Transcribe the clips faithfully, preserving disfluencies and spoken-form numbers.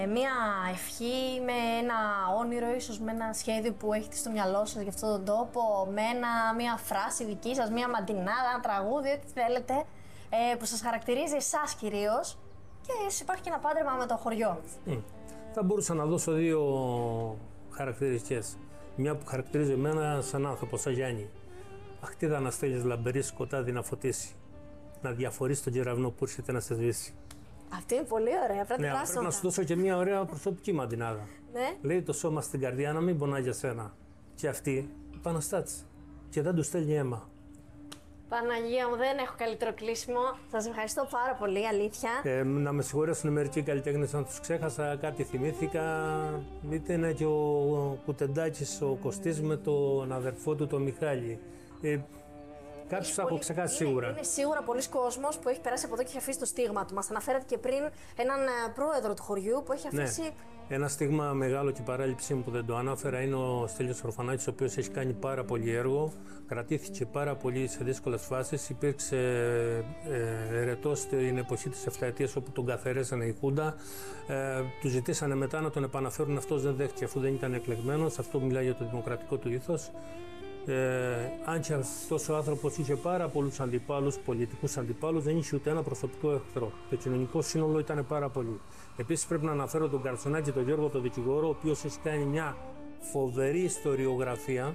Μία ευχή με ένα όνειρο, ίσως με ένα σχέδιο που έχετε στο μυαλό σας για αυτόν τον τόπο, με ένα, μία φράση δική σας, μία μαντινάδα, ένα τραγούδι, ό,τι θέλετε, ε, που σας χαρακτηρίζει εσάς κυρίως και ίσως υπάρχει και ένα πάντρεμα με το χωριό. Mm. Θα μπορούσα να δώσω δύο χαρακτηριστικές. Μια που χαρακτηρίζει εμένα σαν άνθρωπο, σαν Γιάννη. Αχτίδα να στέλνεις λαμπερή σκοτάδι να φωτίσει, να διαφορείς τον κεραυνό που έρχεται να σε σβήσει. Αυτή είναι πολύ ωραία, πρέπει, ναι, πρέπει να σου δώσω και μια ωραία προσωπική μαντινάδα. Ναι. Λέει το σώμα στην καρδιά να μην πονάει για σένα. Και αυτή επαναστάτησε και δεν του στέλνει αίμα. Παναγία μου, δεν έχω καλύτερο κλείσιμο. Σας ευχαριστώ πάρα πολύ, αλήθεια. Ε, να με συγχωρέσουν μερικοί καλλιτέχνες αν τους ξέχασα, κάτι θυμήθηκα. Ήταν και ο Κουτεντάκης, ο Κωστής με τον αδερφό του, τον Μιχάλη. Ε, Κάποιους θα έχω ξεχάσει σίγουρα. Είναι σίγουρα πολλοί κόσμος που έχει περάσει από εδώ και έχει αφήσει το στίγμα του. Μας αναφέρατε και πριν έναν πρόεδρο του χωριού που έχει αφήσει. Ναι. Ένα στίγμα μεγάλο και παράληψή μου που δεν το ανάφερα είναι ο Στέλιος Ορφανάκης, ο οποίος έχει κάνει πάρα πολύ έργο. Κρατήθηκε πάρα πολύ σε δύσκολες φάσεις. Υπήρξε ε, ερετός στην εποχή της εφταετίας όπου τον καθαρίσανε η Χούντα. Ε, του ζητήσανε μετά να τον επαναφέρουν. Αυτός δεν δέχτηκε αφού δεν ήταν εκλεγμένος. Αυτό μιλάει για το δημοκρατικό του ήθος. Ε, αν και αυτός ο άνθρωπος είχε πάρα πολλούς αντιπάλους, πολιτικούς αντιπάλους, δεν είχε ούτε ένα προσωπικό εχθρό. Το κοινωνικό σύνολο ήταν πάρα πολύ. Επίσης πρέπει να αναφέρω τον Καρτσονάκη, τον Γιώργο τον δικηγόρο, ο οποίος έχει κάνει μια φοβερή ιστοριογραφία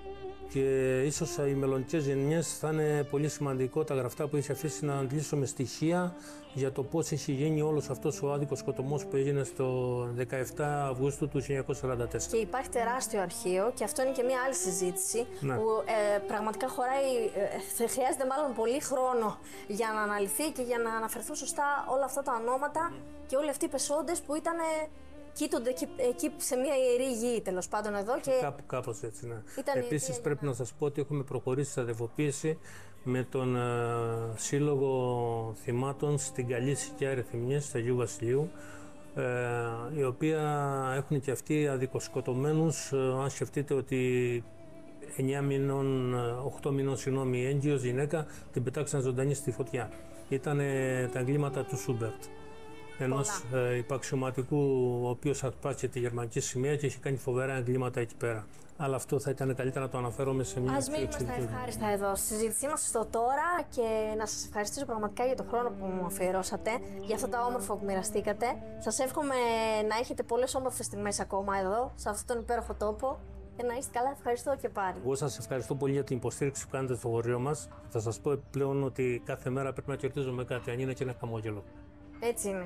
και ίσως οι μελλοντικές γενιές θα είναι πολύ σημαντικό τα γραφτά που έχει αφήσει να αντλήσω με στοιχεία για το πώς έχει γίνει όλος αυτός ο άδικος σκοτωμός που έγινε στο δεκαεφτά Αυγούστου του χίλια εννιακόσια σαράντα τέσσερα. Και υπάρχει τεράστιο αρχείο και αυτό είναι και μια άλλη συζήτηση, ναι, που ε, πραγματικά χωράει, ε, χρειάζεται μάλλον πολύ χρόνο για να αναλυθεί και για να αναφερθούν σωστά όλα αυτά τα ονόματα και όλοι αυτοί οι πεσόντες που ήταν κοίτονται εκεί, εκεί σε μια ιερή γη, τέλος πάντων εδώ. Και κάπου κάπως έτσι, ναι. Επίσης η... πρέπει να σας πω ότι έχουμε προχωρήσει σε αδελφοποίηση με τον uh, Σύλλογο Θυμάτων στην Καλύση και Αρεθυμνίες του Αγίου Βασιλείου, uh, οι οποία έχουν και αυτοί αδικοσκοτωμένους. Uh, αν σκεφτείτε ότι εννιά μηνών, οκτώ μηνών συγγνώμη, έγκυος γυναίκα την πετάξαν ζωντανή στη φωτιά. Ήταν τα εγκλήματα του Σούμπερτ, ενός ε, υπαξιωματικού, ο οποίος αρπάστηκε τη γερμανική σημαία και έχει κάνει φοβερά εγκλήματα εκεί πέρα. Αλλά αυτό θα ήταν καλύτερα να το αναφέρομαι σε μια. Ας μην είμαστε ευχάριστα εδώ στη συζήτησή μας στο τώρα και να σας ευχαριστήσω πραγματικά για τον χρόνο που μου αφιερώσατε, για αυτά τα όμορφα που μοιραστήκατε. Σας εύχομαι να έχετε πολλές όμορφες στιγμές ακόμα εδώ, σε αυτόν τον υπέροχο τόπο. Και να είστε καλά, ευχαριστώ και πάλι. Εγώ σας ευχαριστώ πολύ για την υποστήριξη που κάνετε στο χωριό μας. Θα σας πω πλέον ότι κάθε μέρα πρέπει να κερδίζουμε κάτι, αν είναι και ένα χαμόγελο. Έτσι είναι.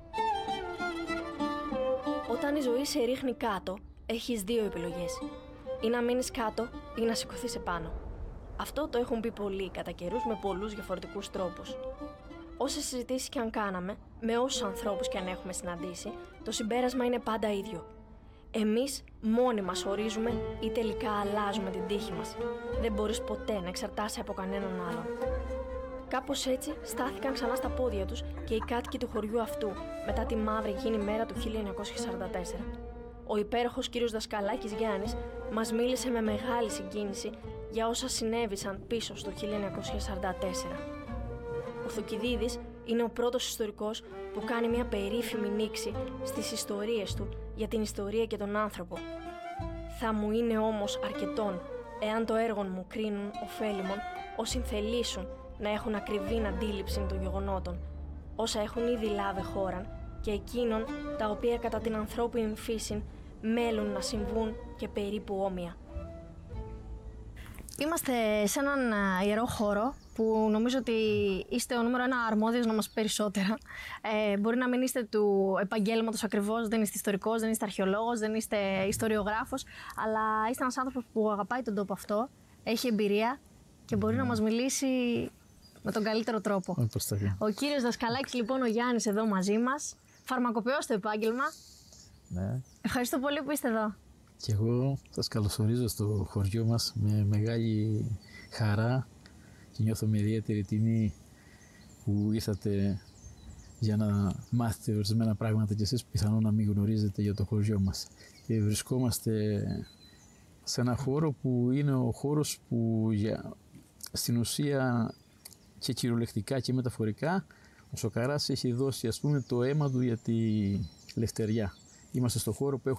Όταν η ζωή σε ρίχνει κάτω, έχεις δύο επιλογές. Ή να μείνεις κάτω ή να σηκωθείς επάνω. Αυτό το έχουν πει πολλοί κατά καιρούς με πολλούς διαφορετικούς τρόπους. Όσες συζητήσεις και αν κάναμε, με όσους ανθρώπους και αν έχουμε συναντήσει, το συμπέρασμα είναι πάντα ίδιο. Εμείς μόνοι μας ορίζουμε ή τελικά αλλάζουμε την τύχη μας. Δεν μπορείς ποτέ να εξαρτάσαι από κανέναν άλλον. Κάπως έτσι στάθηκαν ξανά στα πόδια τους και οι κάτοικοι του χωριού αυτού μετά τη μαύρη εκείνη μέρα του χίλια εννιακόσια σαράντα τέσσερα. Ο υπέροχος κύριος Δασκαλάκης Γιάννης μας μίλησε με μεγάλη συγκίνηση για όσα συνέβησαν πίσω στο χίλια εννιακόσια σαράντα τέσσερα. Ο Θουκυδίδης είναι ο πρώτος ιστορικός που κάνει μια περίφημη νήξη στις ιστορίες του για την ιστορία και τον άνθρωπο. Θα μου είναι όμως αρκετόν, εάν το έργο μου κρίνουν ωφέλιμον, όσοι θελήσουν να έχουν ακριβή αντίληψη των γεγονότων, όσα έχουν ήδη λάβει χώραν και εκείνων τα οποία κατά την ανθρώπινη φύση μέλουν να συμβούν και περίπου όμοια. Είμαστε σε έναν ιερό χώρο που νομίζω ότι είστε ο νούμερο ένα αρμόδιος να μας πει περισσότερα. Ε, μπορεί να μην είστε του επαγγέλματος ακριβώς, δεν είστε ιστορικός, δεν είστε αρχαιολόγος, δεν είστε ιστοριογράφος, αλλά είστε ένας άνθρωπος που αγαπάει τον τόπο αυτό, έχει εμπειρία και μπορεί mm. να μας μιλήσει με τον καλύτερο τρόπο. Ο κύριος Δασκαλάκης, λοιπόν, ο Γιάννης εδώ μαζί μας, φαρμακοποιός στο επάγγελμα. Ναι. Ευχαριστώ πολύ που είστε εδώ. Και εγώ σας καλωσορίζω στο χωριό μας με μεγάλη χαρά και νιώθω με ιδιαίτερη τιμή που ήρθατε για να μάθετε ορισμένα πράγματα και εσείς πιθανόν να μην γνωρίζετε για το χωριό μας. Και βρισκόμαστε σε ένα χώρο που είναι ο χώρος που για, στην ουσία και κυριολεκτικά και μεταφορικά ο Σοκαράς έχει δώσει, ας πούμε, το αίμα του για τη Λευτεριά. Είμαστε στο χώρο που